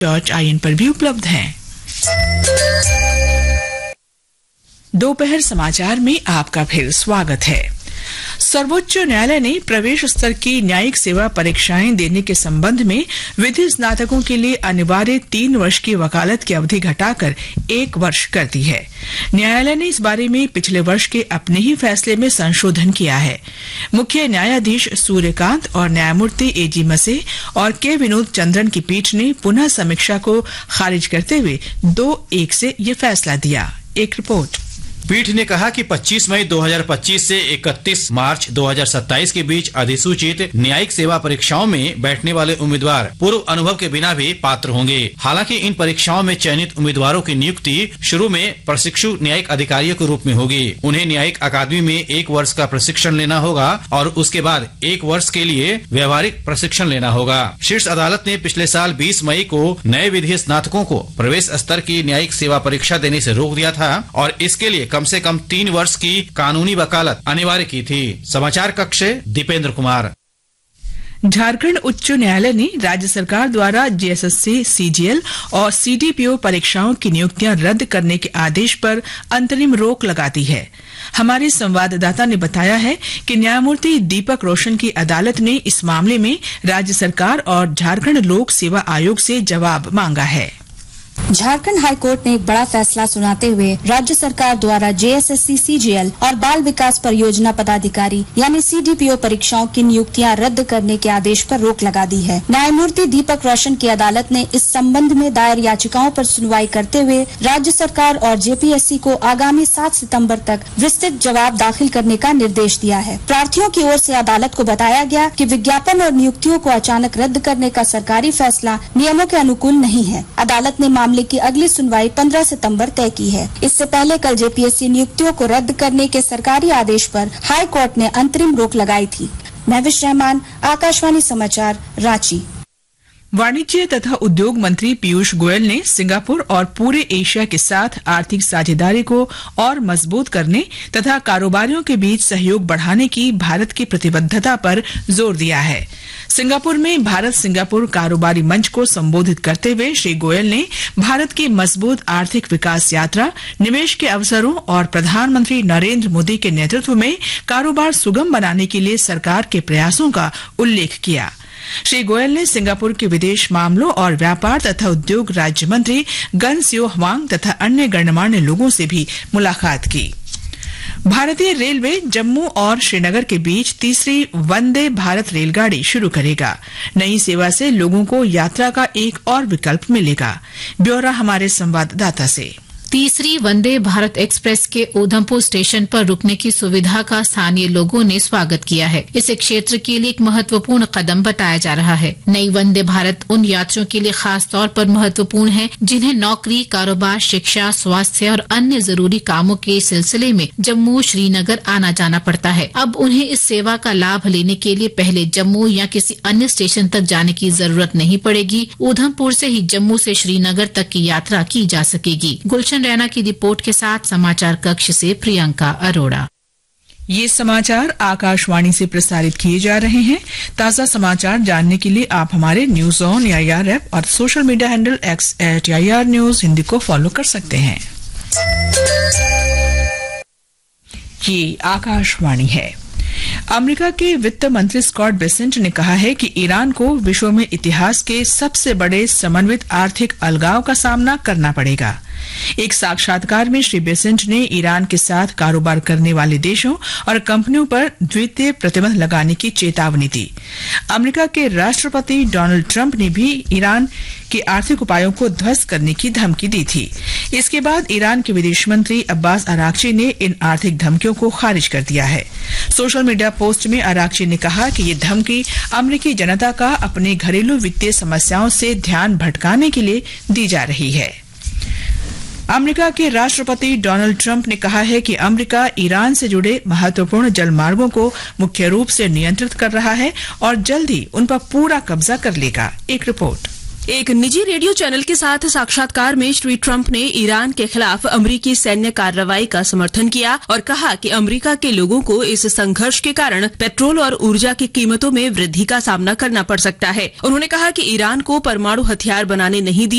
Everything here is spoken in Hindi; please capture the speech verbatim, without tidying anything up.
डॉट आई एन पर भी उपलब्ध हैं। दोपहर समाचार में आपका फिर स्वागत है। सर्वोच्च न्यायालय ने प्रवेश स्तर की न्यायिक सेवा परीक्षाएं देने के संबंध में विधि स्नातकों के लिए अनिवार्य तीन वर्ष की वकालत की अवधि घटाकर एक वर्ष कर दी है। न्यायालय ने इस बारे में पिछले वर्ष के अपने ही फैसले में संशोधन किया है। मुख्य न्यायाधीश सूर्यकांत और न्यायमूर्ति ए जी मसे और के विनोद चंद्रन की पीठ ने पुनः समीक्षा को खारिज करते हुए दो एक से ये फैसला दिया। एक रिपोर्ट। पीठ ने कहा कि पच्चीस मई दो हज़ार पच्चीस से इकतीस मार्च दो हज़ार सत्ताईस के बीच अधिसूचित न्यायिक सेवा परीक्षाओं में बैठने वाले उम्मीदवार पूर्व अनुभव के बिना भी पात्र होंगे। हालांकि इन परीक्षाओं में चयनित उम्मीदवारों की नियुक्ति शुरू में प्रशिक्षु न्यायिक अधिकारियों के रूप में होगी। उन्हें न्यायिक अकादमी में एक वर्ष का प्रशिक्षण लेना होगा और उसके बाद एक वर्ष के लिए व्यवहारिक प्रशिक्षण लेना होगा। शीर्ष अदालत ने पिछले साल बीस मई को नए विधि स्नातकों को प्रवेश स्तर की न्यायिक सेवा परीक्षा देने से रोक दिया था और इसके लिए कम से कम तीन वर्ष की कानूनी वकालत अनिवार्य की थी। समाचार कक्ष से दीपेंद्र कुमार। झारखंड उच्च न्यायालय ने राज्य सरकार द्वारा जे एस एस सी, सी जी एल और सी डी पी ओ परीक्षाओं की नियुक्तियां रद्द करने के आदेश पर अंतरिम रोक लगा दी है। हमारे संवाददाता ने बताया है कि न्यायमूर्ति दीपक रोशन की अदालत ने इस मामले में राज्य सरकार और झारखंड लोक सेवा आयोग से जवाब मांगा है। झारखंड हाईकोर्ट ने एक बड़ा फैसला सुनाते हुए राज्य सरकार द्वारा जे एस एस सी, सी जी एल और बाल विकास परियोजना पदाधिकारी यानी सी डी पी ओ परीक्षाओं की नियुक्तियां रद्द करने के आदेश पर रोक लगा दी है। न्यायमूर्ति दीपक रोशन की अदालत ने इस संबंध में दायर याचिकाओं पर सुनवाई करते हुए राज्य सरकार और जे पी एस सी को आगामी सात सितम्बर तक विस्तृत जवाब दाखिल करने का निर्देश दिया है। प्रार्थियों की ओर से अदालत को बताया गया कि विज्ञापन और नियुक्तियों को अचानक रद्द करने का सरकारी फैसला नियमों के अनुकूल नहीं है। अदालत ने मामले की अगली सुनवाई पंद्रह सितंबर तय की है। इससे पहले कल जे पी एस सी नियुक्तियों को रद्द करने के सरकारी आदेश पर हाई कोर्ट ने अंतरिम रोक लगाई थी। महविश रहमान, आकाशवाणी समाचार, रांची। वाणिज्य तथा उद्योग मंत्री पीयूष गोयल ने सिंगापुर और पूरे एशिया के साथ आर्थिक साझेदारी को और मजबूत करने तथा कारोबारियों के बीच सहयोग बढ़ाने की भारत की प्रतिबद्धता पर जोर दिया है। सिंगापुर में भारत सिंगापुर कारोबारी मंच को संबोधित करते हुए श्री गोयल ने भारत की मजबूत आर्थिक विकास यात्रा, निवेश के अवसरों और प्रधानमंत्री नरेंद्र मोदी के नेतृत्व में कारोबार सुगम बनाने के लिए सरकार के प्रयासों का उल्लेख किया। श्री गोयल ने सिंगापुर के विदेश मामलों और व्यापार तथा उद्योग राज्य मंत्री गन सियो हवांग तथा अन्य गणमान्य लोगों से भी मुलाकात की। भारतीय रेलवे जम्मू और श्रीनगर के बीच तीसरी वंदे भारत रेलगाड़ी शुरू करेगा। नई सेवा से लोगों को यात्रा का एक और विकल्प मिलेगा। ब्यौरा हमारे संवाददाता से। तीसरी वंदे भारत एक्सप्रेस के उधमपुर स्टेशन पर रुकने की सुविधा का स्थानीय लोगों ने स्वागत किया है। इसे क्षेत्र के लिए एक महत्वपूर्ण कदम बताया जा रहा है। नई वंदे भारत उन यात्रियों के लिए खास तौर पर महत्वपूर्ण है जिन्हें नौकरी, कारोबार, शिक्षा, स्वास्थ्य और अन्य जरूरी कामों के सिलसिले में जम्मू श्रीनगर आना जाना पड़ता है। अब उन्हें इस सेवा का लाभ लेने के लिए पहले जम्मू या किसी अन्य स्टेशन तक जाने की जरूरत नहीं पड़ेगी। उधमपुर से ही जम्मू से श्रीनगर तक की यात्रा की जा सकेगी। गुलशन रैना की रिपोर्ट के साथ समाचार कक्ष से प्रियंका अरोड़ा। ये समाचार आकाशवाणी से प्रसारित किए जा रहे हैं। ताजा समाचार जानने के लिए आप हमारे news on A I R app और social media handle x eight A I R news Hindi को फॉलो कर सकते हैं। ये आकाशवाणी है। अमेरिका के वित्त मंत्री स्कॉट बेसेंट ने कहा है कि ईरान को विश्व में इतिहास के सबसे बड़े समन्वित आर्थिक अलगाव का सामना करना पड़ेगा। एक साक्षात्कार में श्री बेसेंट ने ईरान के साथ कारोबार करने वाले देशों और कंपनियों पर द्वितीय प्रतिबंध लगाने की चेतावनी दी। अमेरिका के राष्ट्रपति डोनाल्ड ट्रंप ने भी ईरान के आर्थिक उपायों को ध्वस्त करने की धमकी दी थी। इसके बाद ईरान के विदेश मंत्री अब्बास अराक्ची ने इन आर्थिक धमकियों को खारिज कर दिया है। सोशल मीडिया पोस्ट में अराक्ची ने कहा कि ये धमकी अमेरिकी जनता का अपने घरेलू वित्तीय समस्याओं से ध्यान भटकाने के लिए दी जा रही है। अमेरिका के राष्ट्रपति डोनाल्ड ट्रंप ने कहा है कि अमेरिका ईरान से जुड़े महत्वपूर्ण जलमार्गों को मुख्य रूप से नियंत्रित कर रहा है और जल्द ही उन पर पूरा कब्जा कर लेगा। एक रिपोर्ट। एक निजी रेडियो चैनल के साथ साक्षात्कार में श्री ट्रंप ने ईरान के खिलाफ अमेरिकी सैन्य कार्रवाई का समर्थन किया और कहा कि अमेरिका के लोगों को इस संघर्ष के कारण पेट्रोल और ऊर्जा की कीमतों में वृद्धि का सामना करना पड़ सकता है। उन्होंने कहा कि ईरान को परमाणु हथियार बनाने नहीं दिया